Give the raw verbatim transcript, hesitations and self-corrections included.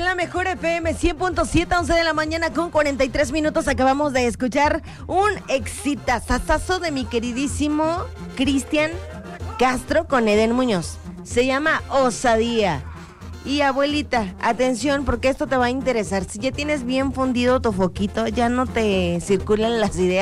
la mejor F M cien punto siete, once de la mañana con cuarenta y tres minutos. Acabamos de escuchar un exitazazazo de mi queridísimo Cristian Castro con Eden Muñoz. Se llama Osadía. Y abuelita, atención, porque esto te va a interesar. Si ya tienes bien fundido tu foquito, ya no te circulan las ideas